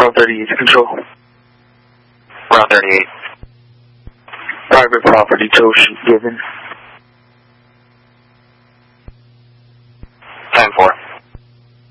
Ground 38 to control. Ground 38. Private property tow sheet given.